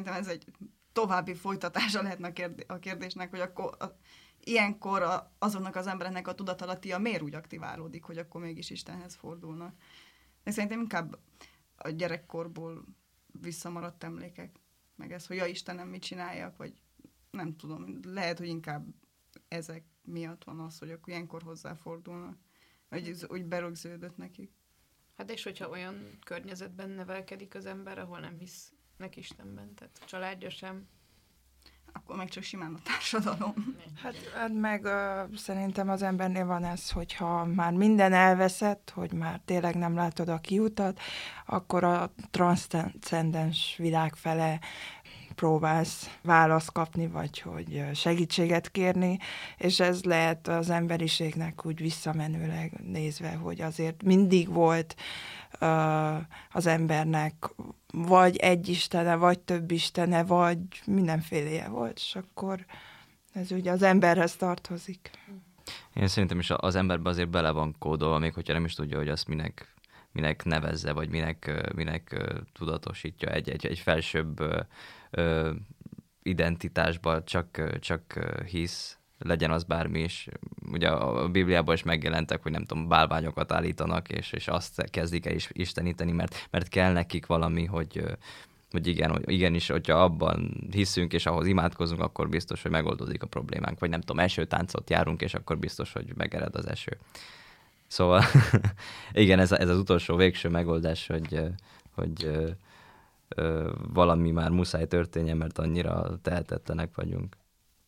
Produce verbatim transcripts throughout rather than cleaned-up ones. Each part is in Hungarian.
szerintem ez egy további folytatása lehetne a, kérdé- a kérdésnek, hogy akkor a, ilyenkor a, azonnak az embereknek a tudatalattia miért úgy aktiválódik, hogy akkor mégis Istenhez fordulnak. De szerintem inkább a gyerekkorból visszamaradt emlékek, meg ez, hogy ja Istenem, mit csináljak, vagy nem tudom, lehet, hogy inkább ezek miatt van az, hogy akkor ilyenkor hozzáfordulnak, hogy ez úgy berögződött nekik. Hát és hogyha olyan környezetben nevelkedik az ember, ahol nem hisznek Istenben, tehát a családja sem, akkor meg csak simán a társadalom. Hát, hát meg uh, szerintem az embernél van ez, hogyha már minden elveszett, hogy már tényleg nem látod a kiutat, akkor a transzcendens világ fele próbálsz választ kapni, vagy hogy segítséget kérni, és ez lehet az emberiségnek úgy visszamenőleg nézve, hogy azért mindig volt uh, az embernek vagy egy istene, vagy több istene, vagy mindenféleje volt, és akkor ez ugye az emberhez tartozik. Én szerintem is az emberben azért bele van kódolva, még hogyha nem is tudja, hogy azt minek, minek nevezze, vagy minek, minek tudatosítja egy, egy, egy felsőbb ö, identitásba csak, csak hisz, legyen az bármi is. Ugye a Bibliában is megjelentek, hogy nem tudom, bálványokat állítanak, és, és azt kezdik el is isteníteni, mert, mert kell nekik valami, hogy, hogy igen, hogy igenis, hogyha abban hiszünk, és ahhoz imádkozunk, akkor biztos, hogy megoldódik a problémánk. Vagy nem tudom, esőtáncot járunk, és akkor biztos, hogy megered az eső. Szóval igen, ez, ez az utolsó végső megoldás, hogy, hogy ö, valami már muszáj történjen, mert annyira tehetetlenek vagyunk.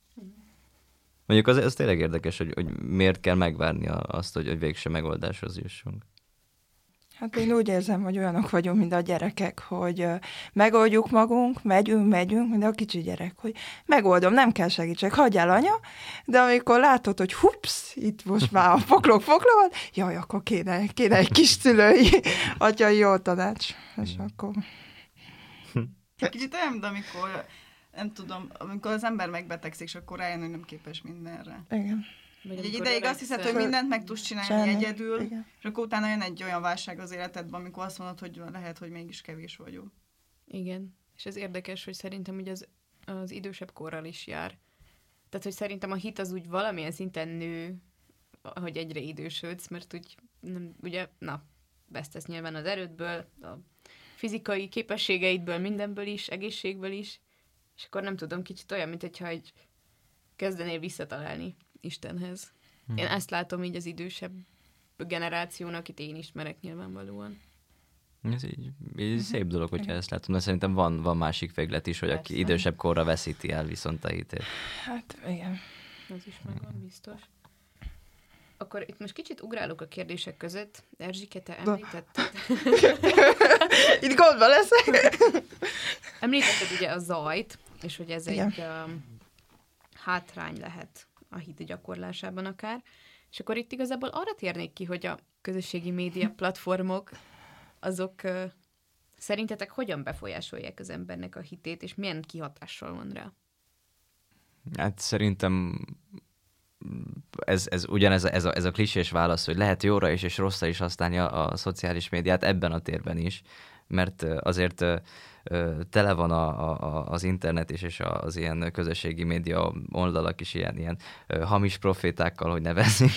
Mondjuk az, az tényleg érdekes, hogy, hogy miért kell megvárni azt, hogy, hogy végső megoldáshoz jussunk. Hát én úgy érzem, hogy olyanok vagyunk, mint a gyerekek, hogy megoldjuk magunk, megyünk, megyünk, mint a kicsi gyerek, hogy megoldom, nem kell segítség, hagyjál anya, de amikor látod, hogy hups, itt most már a poklok poklok, jaj, akkor kéne, kéne egy kis szülői, atyai jó tanács, és akkor... Kicsit olyan, mint amikor, nem tudom, amikor az ember megbetegszik, és akkor rájön, hogy nem képes mindenre. Igen. Egy, egy ideig azt hiszed, hogy mindent meg tudsz csinálni Csinálni. egyedül, igen. És akkor utána jön egy olyan válság az életedben, amikor azt mondod, hogy lehet, hogy mégis kevés vagyok. Igen, és ez érdekes, hogy szerintem ugye az, az idősebb korral is jár. Tehát, hogy szerintem a hit az úgy valamilyen szinten nő, hogy egyre idősödsz, mert úgy, nem, ugye, na, vesztesz nyilván az erődből, a fizikai képességeidből, mindenből is, egészségből is, és akkor nem tudom, kicsit olyan, mint hogyha egy kezdenél visszatalálni Istenhez. Hmm. Én ezt látom így az idősebb generációnak, akit én ismerek nyilvánvalóan. Ez így, így szép dolog, hogyha ezt látom, de szerintem van, van másik véglet is, hogy aki idősebb korra veszíti el viszont a hitét. Hát igen. Ez is megvan, biztos. Akkor itt most kicsit ugrálok a kérdések között. Erzsike, te említetted... Itt gondba leszek. Említetted ugye a zajt, és hogy ez igen. egy um, hátrány lehet a hit gyakorlásában akár. És akkor itt igazából arra térnék ki, hogy a közösségi média platformok, azok uh, szerintetek hogyan befolyásolják az embernek a hitét, és milyen kihatással van rá? Hát szerintem ez, ez ugyanez a, ez a, ez a klisés válasz, hogy lehet jóra is és rosszra is használni a, a szociális médiát ebben a térben is, mert azért tele van a, a, az internet is, és az ilyen közösségi média oldalak is ilyen, ilyen hamis profétákkal, hogy nevezzük.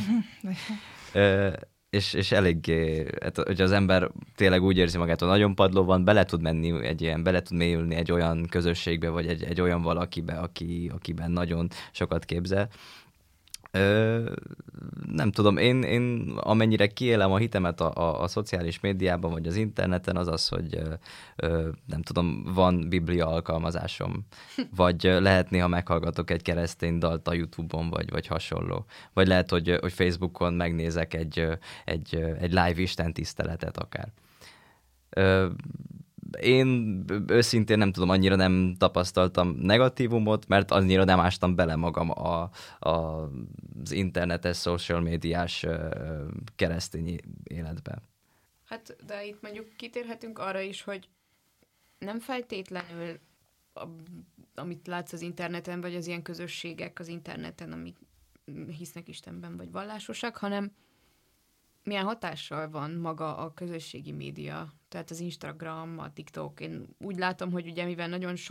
és, és eléggé, hát, hogy az ember tényleg úgy érzi magát, hogy nagyon padló van, bele tud menni egy ilyen, bele tud mélyülni egy olyan közösségbe, vagy egy, egy olyan valakibe, aki, akiben nagyon sokat képzel. Ö, nem tudom, én, én amennyire kiélem a hitemet a, a, a szociális médiában, vagy az interneten, az az, hogy ö, nem tudom, van biblia alkalmazásom, vagy lehet néha meghallgatok egy keresztény dalt a YouTube-on, vagy, vagy hasonló. Vagy lehet, hogy, hogy Facebookon megnézek egy, egy, egy live istentiszteletet akár. Ö, Én őszintén nem tudom, annyira nem tapasztaltam negatívumot, mert annyira nem ástam bele magam a, a, az internetes, social médiás keresztény életbe. Hát, de itt mondjuk kitérhetünk arra is, hogy nem feltétlenül, a, amit látsz az interneten, vagy az ilyen közösségek az interneten, amik hisznek Istenben, vagy vallásosak, hanem milyen hatással van maga a közösségi média, tehát az Instagram, a TikTok. Én úgy látom, hogy ugye mivel nagyon